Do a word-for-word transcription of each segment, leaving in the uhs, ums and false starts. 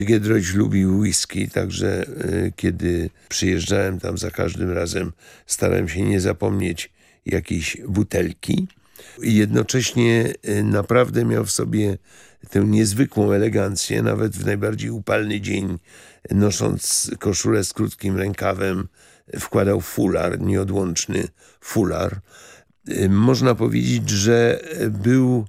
Giedroyć lubił whisky, także y, kiedy przyjeżdżałem tam, za każdym razem starałem się nie zapomnieć jakiejś butelki. I jednocześnie y, naprawdę miał w sobie tę niezwykłą elegancję, nawet w najbardziej upalny dzień, nosząc koszulę z krótkim rękawem, wkładał fular, nieodłączny fular. Y, można powiedzieć, że był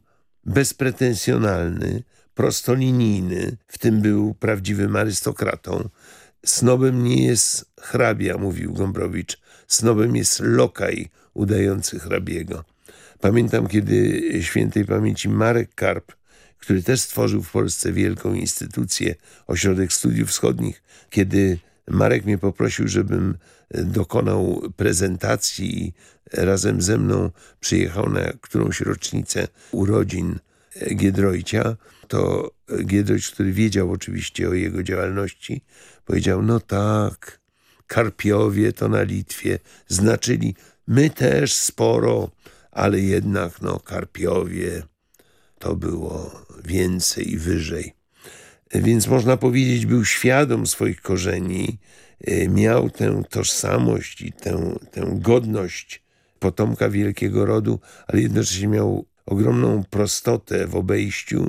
bezpretensjonalny, prostolinijny, w tym był prawdziwym arystokratą. Snobem nie jest hrabia, mówił Gombrowicz. Snobem jest lokaj udający hrabiego. Pamiętam, kiedy świętej pamięci Marek Karp, który też stworzył w Polsce wielką instytucję, Ośrodek Studiów Wschodnich, kiedy Marek mnie poprosił, żebym dokonał prezentacji i razem ze mną przyjechał na którąś rocznicę urodzin Giedroycia, to Giedroyć, który wiedział oczywiście o jego działalności, powiedział: no tak, Karpiowie to na Litwie znaczyli, my też sporo, ale jednak no Karpiowie to było więcej i wyżej. Więc można powiedzieć, był świadom swoich korzeni, miał tę tożsamość i tę, tę godność potomka wielkiego rodu, ale jednocześnie miał ogromną prostotę w obejściu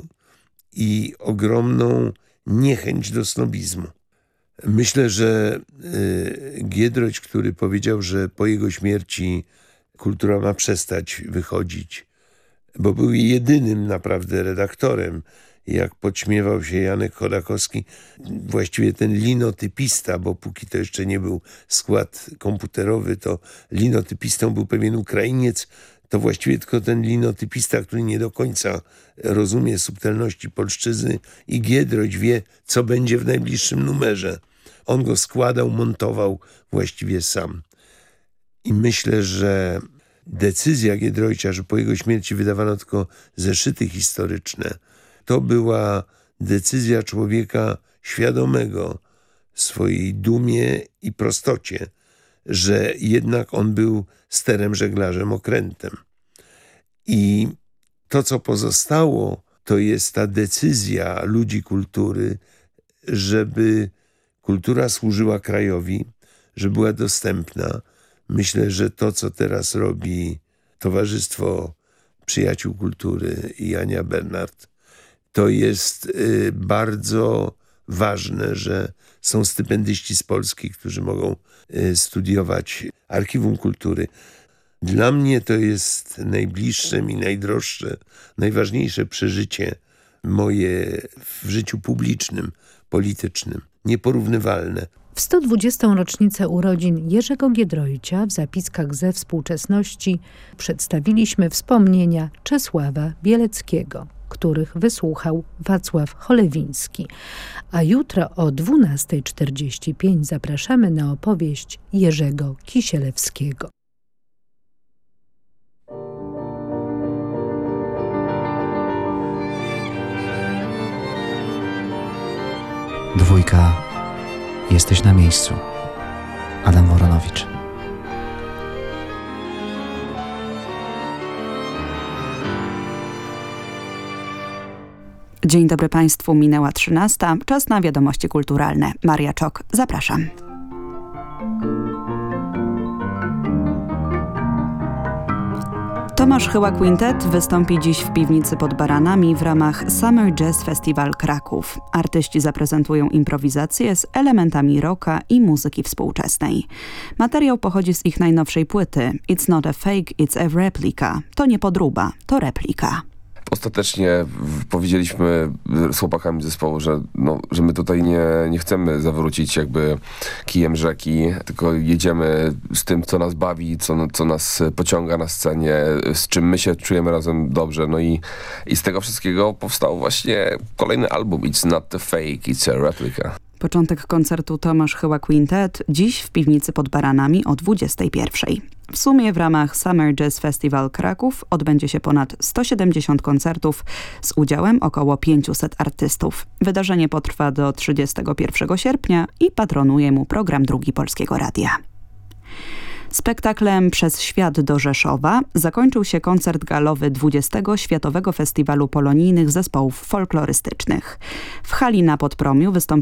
i ogromną niechęć do snobizmu. Myślę, że Giedroyć, który powiedział, że po jego śmierci kultura ma przestać wychodzić, bo był jedynym naprawdę redaktorem, jak podśmiewał się Janek Chodakowski, właściwie ten linotypista, bo póki to jeszcze nie był skład komputerowy, to linotypistą był pewien Ukrainiec, to właściwie tylko ten linotypista, który nie do końca rozumie subtelności polszczyzny, i Giedroyć wie, co będzie w najbliższym numerze. On go składał, montował właściwie sam. I myślę, że decyzja Giedroycia, że po jego śmierci wydawano tylko zeszyty historyczne, to była decyzja człowieka świadomego swojej dumie i prostocie, że jednak on był sterem, żeglarzem, okrętem. I to, co pozostało, to jest ta decyzja ludzi kultury, żeby kultura służyła krajowi, żeby była dostępna. Myślę, że to, co teraz robi Towarzystwo Przyjaciół Kultury i Ania Bernard, to jest y, bardzo ważne, że są stypendyści z Polski, którzy mogą y, studiować Archiwum Kultury. Dla mnie to jest najbliższe mi, najdroższe, najważniejsze przeżycie moje w życiu publicznym, politycznym, nieporównywalne. W sto dwudziestą rocznicę urodzin Jerzego Giedroycia w zapiskach ze współczesności przedstawiliśmy wspomnienia Czesława Bieleckiego, których wysłuchał Wacław Cholewiński. A jutro o dwunasta czterdzieści pięć zapraszamy na opowieść Jerzego Kisielewskiego. Dwójka. Jesteś na miejscu. Adam Woronowicz. Dzień dobry Państwu, minęła trzynasta. Czas na wiadomości kulturalne. Maria Czok, zapraszam. Tomasz Chyła Quintet wystąpi dziś w piwnicy pod Baranami w ramach Summer Jazz Festival Kraków. Artyści zaprezentują improwizację z elementami rocka i muzyki współczesnej. Materiał pochodzi z ich najnowszej płyty It's not a fake, it's a replica. To nie podróba, to replika. Ostatecznie powiedzieliśmy z chłopakami zespołu, że, no, że my tutaj nie, nie chcemy zawrócić jakby kijem rzeki, tylko jedziemy z tym, co nas bawi, co, co nas pociąga na scenie, z czym my się czujemy razem dobrze. No i, i z tego wszystkiego powstał właśnie kolejny album It's not a fake, it's a replica. Początek koncertu Tomasz Chyła Quintet dziś w piwnicy pod Baranami o dwudziestej pierwszej. W sumie w ramach Summer Jazz Festival Kraków odbędzie się ponad sto siedemdziesiąt koncertów z udziałem około pięciuset artystów. Wydarzenie potrwa do trzydziestego pierwszego sierpnia i patronuje mu program Drugi Polskiego Radia. Spektaklem Przez świat do Rzeszowa zakończył się koncert galowy dwudziestego Światowego Festiwalu Polonijnych Zespołów Folklorystycznych. W hali na Podpromiu wystąpili